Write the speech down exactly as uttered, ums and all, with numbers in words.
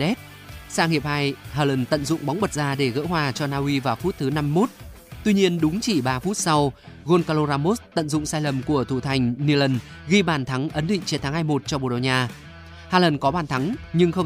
Fernandes. Sang hiệp hai, Haaland tận dụng bóng bật ra để gỡ hòa cho Na Uy vào phút thứ năm mươi mốt. Tuy nhiên đúng chỉ ba phút sau, Gonçalo Ramos tận dụng sai lầm của thủ thành Milan ghi bàn thắng ấn định chiến thắng hai một cho Bồ Đào Nha. Haaland có bàn thắng nhưng không